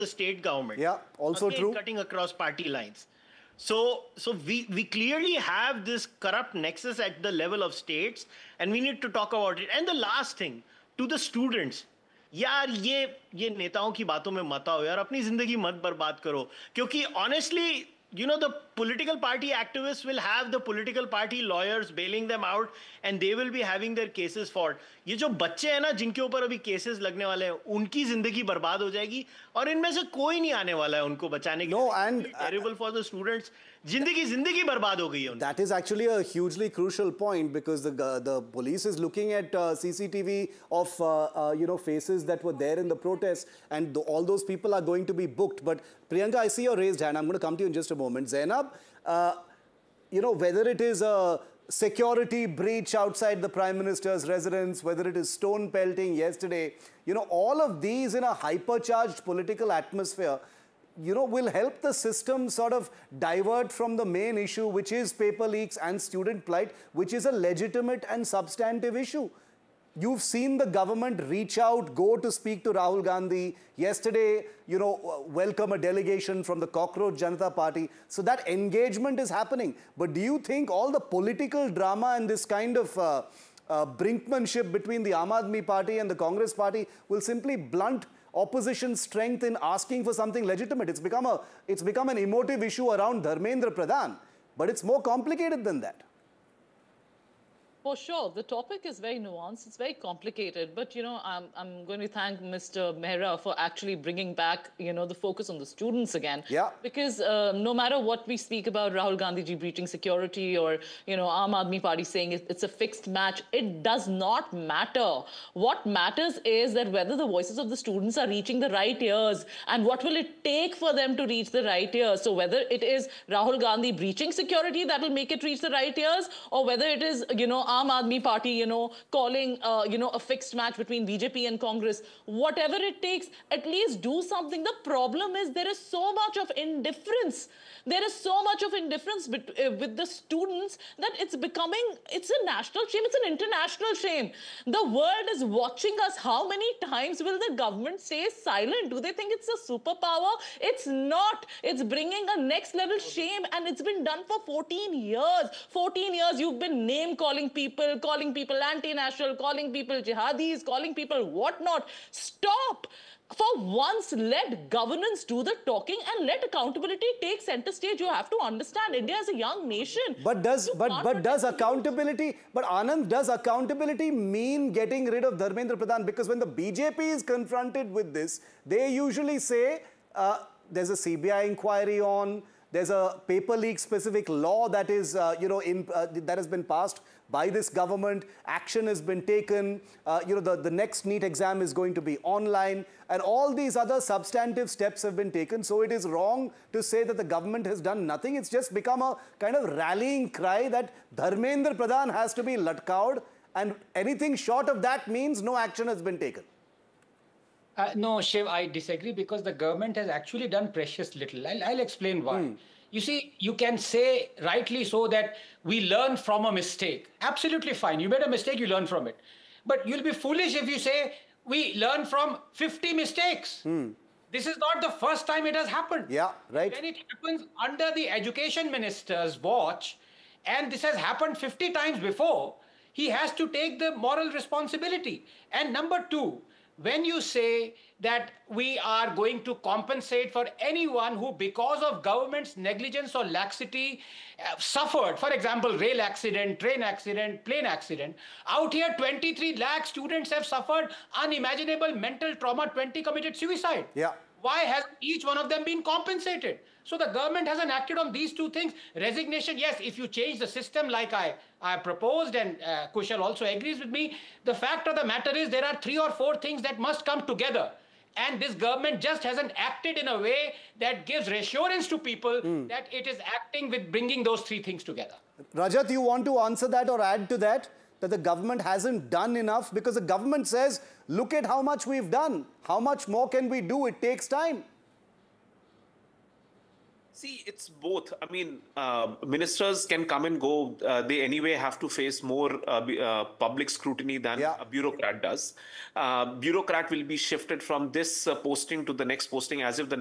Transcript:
the state government. Yeah, also Again, true. cutting across party lines. So we clearly have this corrupt nexus at the level of states, and we need to talk about it. And the last thing, to the students, यार ये नेताओं की बातों में मत आओ यार, अपनी जिंदगी मत बर्बाद करो, क्योंकि honestly, you know, the political party activists will have the political party lawyers bailing them out, and they will be having their cases fought. ये जो बच्चे हैं ना जिनके ऊपर अभी केसेस लगने वाले हैं, उनकी जिंदगी बर्बाद हो जाएगी, और इनमें से कोई नहीं आने वाला है उनको बचाने के लिए. No, and terrible for the students. जिंदगी बर्बाद हो गई है. That is actually a hugely crucial point, because the police is looking at CCTV of you know, faces that were there in the protest, and all those people are going to be booked. But Priyanka, I see your raised hand. I'm going to come to you in just a moment. Zainab, you know, whether it is a security breach outside the Prime Minister's residence, whether it is stone pelting yesterday, you know, all of these in a hypercharged political atmosphere, you know, will help the system sort of divert from the main issue, which is paper leaks and student plight, which is a legitimate and substantive issue. You've seen the government reach out, go to speak to Rahul Gandhi. Yesterday, you know, welcome a delegation from the Cockroach Janata Party. So that engagement is happening. But do you think all the political drama and this kind of brinkmanship between the Aam Aadmi Party and the Congress Party will simply blunt opposition strength in asking for something legitimate? It's become an emotive issue around Dharmendra Pradhan, but it's more complicated than that. For sure, the topic is very nuanced. It's very complicated, but you know, I'm going to thank Mr. Mehra for actually bringing back, you know, the focus on the students again. Yeah. Because no matter what we speak about Rahul Gandhi ji breaching security, or you know, Aam Aadmi Party saying it's a fixed match, it does not matter. What matters is that whether the voices of the students are reaching the right ears, and what will it take for them to reach the right ears. So whether it is Rahul Gandhi breaching security that will make it reach the right ears, or whether it is, you know, Aam Aadmi Party, you know, calling, you know, a fixed match between BJP and Congress, whatever it takes, at least do something. The problem is there is so much of indifference. There is so much of indifference with the students that it's a national shame, it's an international shame. The world is watching us. How many times will the government stay silent? Do they think it's a superpower? It's not. It's bringing a next level shame, and it's been done for 14 years. 14 years you've been name-calling people anti-national, calling people jihadis, calling people whatnot. Stop. For once, let governance do the talking and let accountability take center stage. You have to understand, India is a young nation. But does accountability, but Anand, does accountability mean getting rid of Dharmendra Pradhan? Because when the BJP is confronted with this, they usually say there's a CBI inquiry on, there's a paper leak specific law that is, you know, that has been passed by this government. Action has been taken. You know, the next NEET exam is going to be online, and all these other substantive steps have been taken. So it is wrong to say that the government has done nothing. It's just become a kind of rallying cry that Dharmendra Pradhan has to be latkawed, and anything short of that means no action has been taken. No, Shiv, I disagree, because the government has actually done precious little. I'll explain why. You see, you can say rightly so that we learn from a mistake. Absolutely fine. You made a mistake, you learn from it. But you'll be foolish if you say we learn from 50 mistakes. This is not the first time it has happened. Yeah, right. When it happens under the education minister's watch, and this has happened 50 times before, he has to take the moral responsibility. And number two, when you say that we are going to compensate for anyone who, because of government's negligence or laxity, suffered, for example, rail accident, train accident, plane accident, out here 23 lakh students have suffered unimaginable mental trauma, 20 committed suicide. Yeah. Why has each one of them been compensated? So the government hasn't acted on these two things. Resignation, yes, if you change the system like I proposed, and Kushal also agrees with me, the fact of the matter is there are 3 or 4 things that must come together. And this government just hasn't acted in a way that gives reassurance to people that it is acting with bringing those 3 things together. Rajat, you want to answer that or add to that? That the government hasn't done enough? Because the government says, look at how much we've done. How much more can we do? It takes time. See, it's both. I mean, ministers can come and go. They anyway have to face more public scrutiny than Yeah. a bureaucrat does. Bureaucrat will be shifted from this posting to the next posting as if the